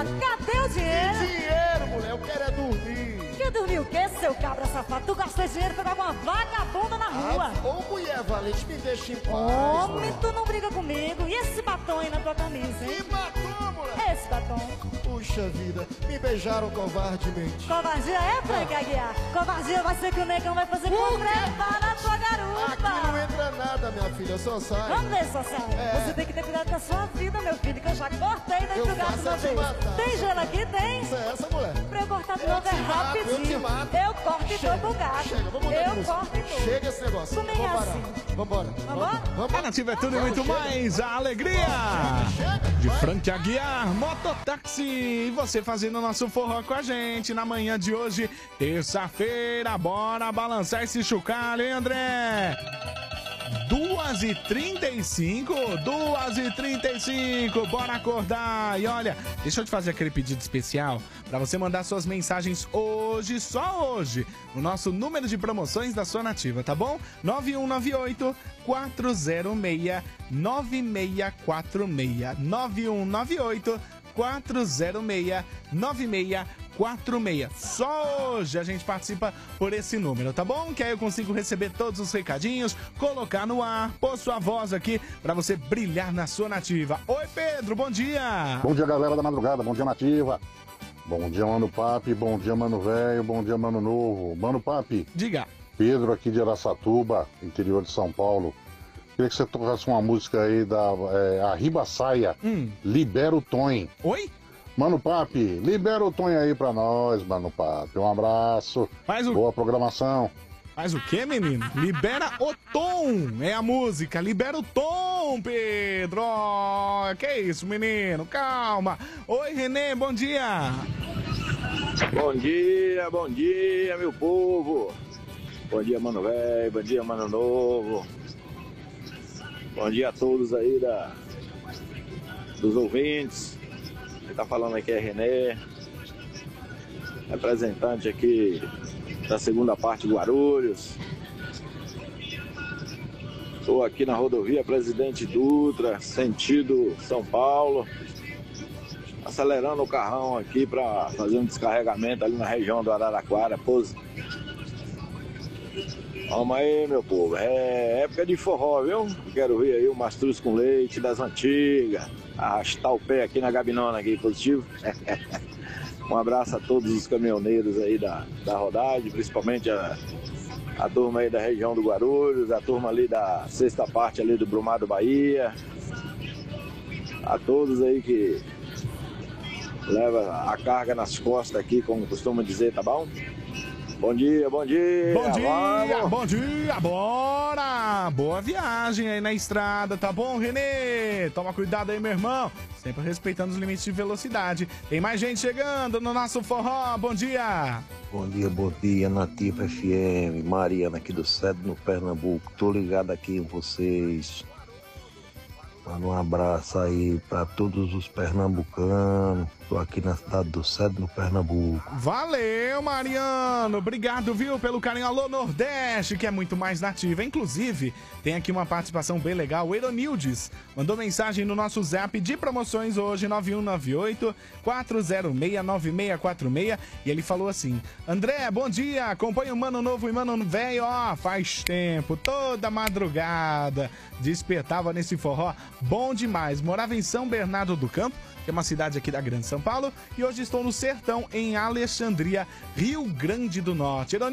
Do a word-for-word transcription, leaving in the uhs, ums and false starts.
Cadê o dinheiro? Dinheiro, mulher, eu quero é dormir. Quer dormir o quê, seu cabra safado? Tu gasta dinheiro pra pegar uma vagabunda na rua. Ah, ô, mulher valente, me deixa em paz. Homem, mulher. tu não briga comigo. E esse batom aí na tua camisa, hein? Que batom, mulher? Esse batom. Puxa vida, me beijaram covardemente. Covardia é, Frank Aguiar? Covardia vai ser que o negão vai fazer com trepar na tua garupa. Aqui não entra nada, minha filha, só sai. Vamos ver, só sai. É. Você tem que ter cuidado com a sua vida, meu filho, que eu já cortei dentro Eu do gato faço uma é te vez. matar. Tem gelo aqui? Tem? Isso é essa, mulher? Pra eu cortar de Eu novo é te mato, rapidinho. eu te mato. Eu corto e Chega, dou pro gato. Chega, vamos mudar de Eu música. corto e dou. Chega esse negócio. Comigo Vamos é parar. assim. Vambora. Vambora? Vambora. A Nativa é tudo e muito mais. A alegria de Frank Aguiar, Mototáxi. E você fazendo o nosso forró com a gente na manhã de hoje, terça-feira. Bora balançar esse chocalho, hein, André? duas e trinta e cinco, duas e trinta e cinco, bora acordar. E olha, deixa eu te fazer aquele pedido especial para você mandar suas mensagens hoje, só hoje, no nosso número de promoções da sua Nativa, tá bom? nove um nove oito, quatro zero seis, nove seis quatro seis, nove um nove oito, quatro zero seis, nove seis quatro seis. Só hoje a gente participa por esse número, tá bom? Que aí eu consigo receber todos os recadinhos, colocar no ar, pôr sua voz aqui pra você brilhar na sua Nativa. Oi, Pedro, bom dia! Bom dia, galera da madrugada, bom dia, Nativa. Bom dia, Mano Papi, bom dia, Mano Velho, bom dia, Mano Novo. Mano Papi. Diga. Pedro aqui de Araçatuba, interior de São Paulo. Queria que você tocasse uma música aí da é, Arriba Saia, hum. Libera o Tonho. Oi? Mano Papi, libera o Tonho aí pra nós, Mano Papi. Um abraço. Faz o... Boa programação. Faz o quê, menino? Libera o tom. É a música. Libera o tom, Pedro. Oh, que isso, menino? Calma. Oi, Renê, bom dia. Bom dia, bom dia, meu povo. Bom dia, Mano Velho. Bom dia, Mano Novo. Bom dia a todos aí da, dos ouvintes. Quem tá falando aqui é René, representante aqui da segunda parte do Guarulhos. Estou aqui na rodovia Presidente Dutra, sentido São Paulo, acelerando o carrão aqui para fazer um descarregamento ali na região do Araraquara, Pouso. Vamos aí, meu povo, é época de forró, viu? Quero ver aí o mastruz com leite das antigas, arrastar o pé aqui na Gabinona, aqui, positivo. Um abraço a todos os caminhoneiros aí da, da rodagem, principalmente a, a turma aí da região do Guarulhos, a turma ali da sexta parte ali do Brumado Bahia, a todos aí que leva a carga nas costas aqui, como costuma dizer, tá bom? Bom dia, bom dia! Bom dia, vamos. bom dia, bora! Boa viagem aí na estrada, tá bom, Renê? Toma cuidado aí, meu irmão. Sempre respeitando os limites de velocidade. Tem mais gente chegando no nosso forró, bom dia! Bom dia, bom dia, Nativa F M, Mariana aqui do Cedro, no Pernambuco. Tô ligado aqui em vocês. Manda um abraço aí pra todos os pernambucanos. Tô aqui na cidade do Cedro, no Pernambuco. Valeu, Mariano. Obrigado, viu, pelo carinho. Alô, Nordeste, que é muito mais nativa. Inclusive, tem aqui uma participação bem legal. O Eronildes mandou mensagem no nosso zap de promoções hoje, nove um nove oito, quatro zero seis, nove seis quatro seis. E ele falou assim: André, bom dia. Acompanha o Mano Novo e Mano Velho, ó, faz tempo, toda madrugada. Despertava nesse forró. Bom demais. Morava em São Bernardo do Campo, que é uma cidade aqui da Grande São Paulo, e hoje estou no sertão, em Alexandria, Rio Grande do Norte.